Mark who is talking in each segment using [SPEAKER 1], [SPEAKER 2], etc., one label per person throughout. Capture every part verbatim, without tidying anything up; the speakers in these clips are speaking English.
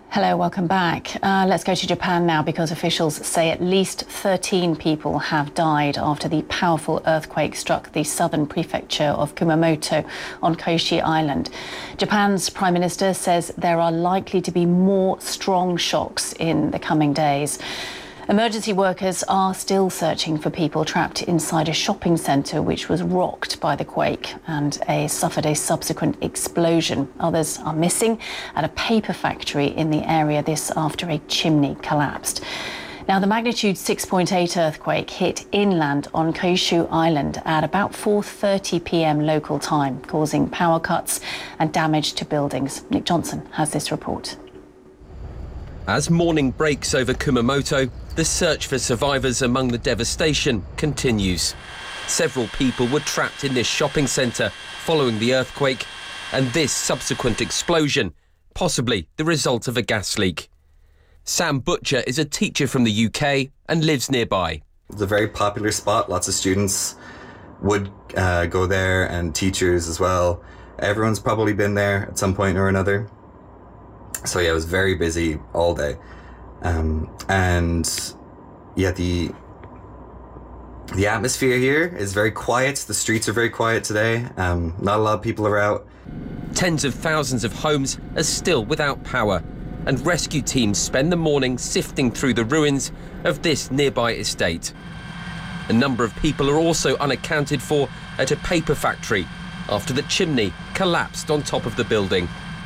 [SPEAKER 1] Hello, welcome back. Uh, let's go to Japan now, because officials say at least thirteen people have died after the powerful earthquake struck the southern prefecture of Kumamoto on Kyushu Island. Japan's Prime Minister says there are likely to be more strong shocks in the coming days. Emergency workers are still searching for people trapped inside a shopping centre which was rocked by the quake and a, suffered a subsequent explosion. Others are missing at a paper factory in the area, this after a chimney collapsed. Now, the magnitude six point eight earthquake hit inland on Kyushu Island at about four thirty p m local time, causing power cuts and damage to buildings. Nick Johnson has this report.
[SPEAKER 2] As morning breaks over Kumamoto, the search for survivors among the devastation continues. Several people were trapped in this shopping centre following the earthquake and this subsequent explosion, possibly the result of a gas leak. Sam Butcher is a teacher from the U K and lives nearby.
[SPEAKER 3] It's a very popular spot. Lots of students would uh, go there, and teachers as well. Everyone's probably been there at some point or another. So yeah, it was very busy all day. Um, and yeah, the the atmosphere here is very quiet. The streets are very quiet today. Um, not a lot of people are out.
[SPEAKER 2] Tens of thousands of homes are still without power, and rescue teams spend the morning sifting through the ruins of this nearby estate. A number of people are also unaccounted for at a paper factory after the chimney collapsed on top of the building.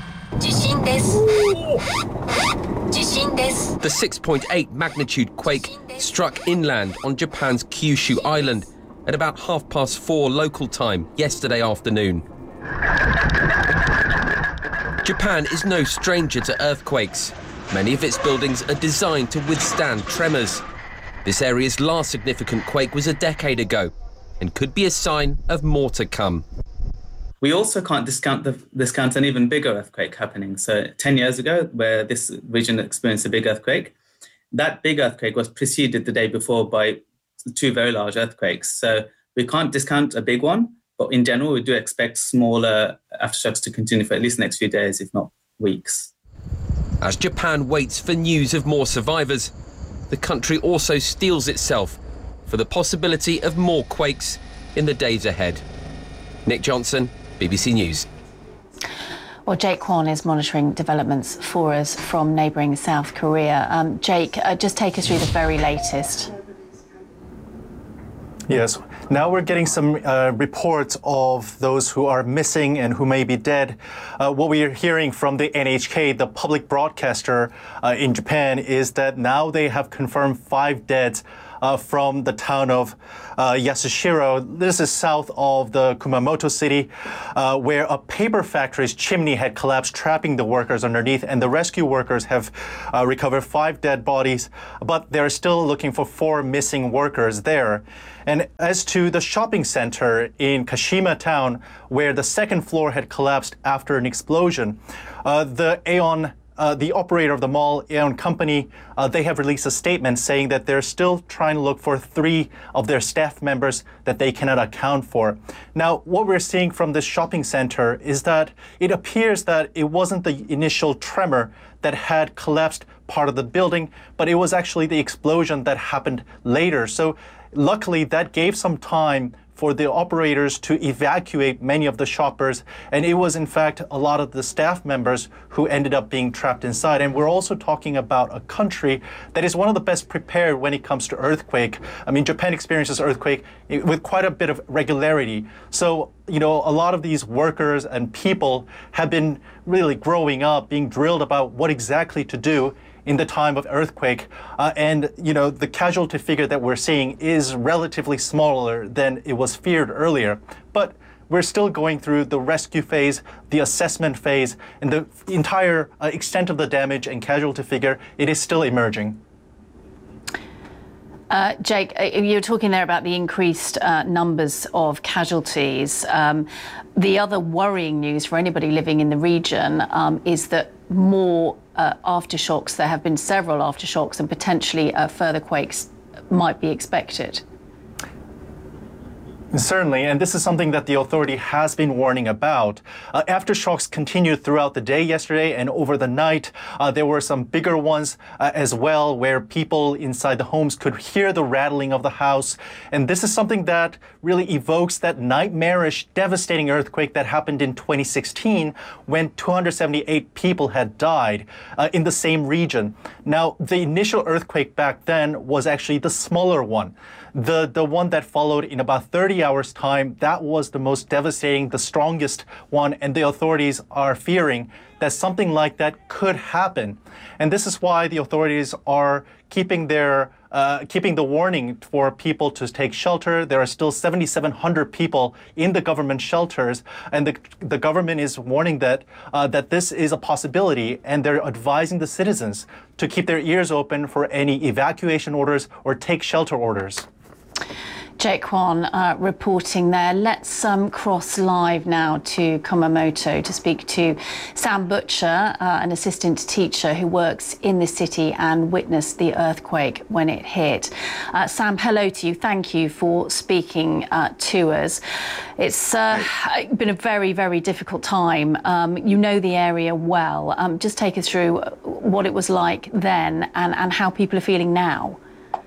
[SPEAKER 2] The six point eight magnitude quake struck inland on Japan's Kyushu Island at about half past four local time yesterday afternoon. Japan is no stranger to earthquakes. Many of its buildings are designed to withstand tremors. This area's last significant quake was a decade ago and could be a sign of more to come.
[SPEAKER 4] We also can't discount, the, discount an even bigger earthquake happening. So ten years ago, where this region experienced a big earthquake, that big earthquake was preceded the day before by two very large earthquakes. So we can't discount a big one, but in general, we do expect smaller aftershocks to continue for at least the next few days, if not weeks.
[SPEAKER 2] As Japan waits for news of more survivors, the country also steels itself for the possibility of more quakes in the days ahead. Nick Johnson, B B C News.
[SPEAKER 1] Well, Jake Kwon is monitoring developments for us from neighbouring South Korea. Um, Jake, uh, just take us through the very latest.
[SPEAKER 5] Yes, now we're getting some uh, reports of those who are missing and who may be dead. Uh, what we are hearing from the N H K, the public broadcaster uh, in Japan, is that now they have confirmed five deaths Uh, from the town of uh, Yasushiro. This is south of the Kumamoto city, uh, where a paper factory's chimney had collapsed, trapping the workers underneath, and the rescue workers have uh, recovered five dead bodies, but they're still looking for four missing workers there. And as to the shopping center in Kashima town, where the second floor had collapsed after an explosion, uh, the Aeon Uh, the operator of the mall, Aeon Company, uh, they have released a statement saying that they're still trying to look for three of their staff members that they cannot account for. Now, what we're seeing from this shopping center is that it appears that it wasn't the initial tremor that had collapsed part of the building, but it was actually the explosion that happened later. So luckily, that gave some time for the operators to evacuate many of the shoppers. And it was, in fact, a lot of the staff members who ended up being trapped inside. And we're also talking about a country that is one of the best prepared when it comes to earthquake. I mean, Japan experiences earthquake with quite a bit of regularity. So, you know, a lot of these workers and people have been really growing up, being drilled about what exactly to do in the time of earthquake. Uh, and, you know, the casualty figure that we're seeing is relatively smaller than it was feared earlier. But we're still going through the rescue phase, the assessment phase, and the entire uh, extent of the damage and casualty figure, it is still emerging.
[SPEAKER 1] Uh, Jake, you were talking there about the increased uh, numbers of casualties. Um, the other worrying news for anybody living in the region um, is that more uh, aftershocks, there have been several aftershocks, and potentially uh, further quakes might be expected.
[SPEAKER 5] Certainly, and this is something that the authority has been warning about. Uh, aftershocks continued throughout the day yesterday and over the night. Uh, there were some bigger ones uh, as well, where people inside the homes could hear the rattling of the house. And this is something that really evokes that nightmarish, devastating earthquake that happened in twenty sixteen when two hundred seventy-eight people had died uh, in the same region. Now, the initial earthquake back then was actually the smaller one. The, the one that followed in about thirty hours time, that was the most devastating, the strongest one, and the authorities are fearing that something like that could happen. And this is why the authorities are keeping their uh, keeping the warning for people to take shelter. There are still seven thousand seven hundred people in the government shelters, and the, the government is warning that uh, that this is a possibility, and they're advising the citizens to keep their ears open for any evacuation orders or take shelter orders.
[SPEAKER 1] Jake Kwan uh, reporting there. Let's um, cross live now to Kumamoto to speak to Sam Butcher, uh, an assistant teacher who works in the city and witnessed the earthquake when it hit. Uh, Sam, hello to you. Thank you for speaking uh, to us. It's uh, been a very, very difficult time. Um, you know the area well. Um, just take us through what it was like then and, and how people are feeling now.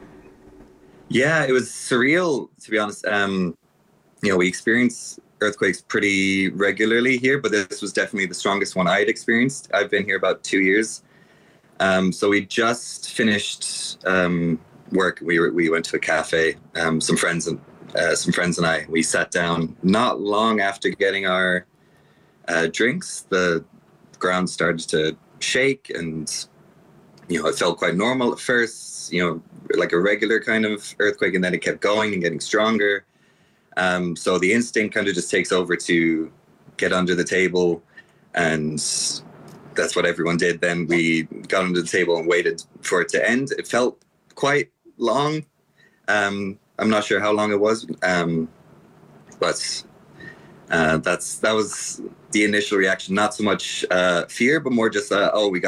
[SPEAKER 3] Yeah, it was surreal, to be honest. Um, you know, we experience earthquakes pretty regularly here, but this was definitely the strongest one I had experienced. I've been here about two years. Um, so we just finished um, work. We were, we went to a cafe. Um, some friends and uh, some friends and I. We sat down. Not long after getting our uh, drinks, the ground started to shake, and you know, it felt quite normal at first. You know, like a regular kind of earthquake, and then it kept going and getting stronger. Um, so the instinct kind of just takes over to get under the table, and that's what everyone did. Then we got under the table and waited for it to end. It felt quite long. Um, I'm not sure how long it was, um, but uh, that's that was the initial reaction. Not so much uh, fear, but more just, uh, oh, we got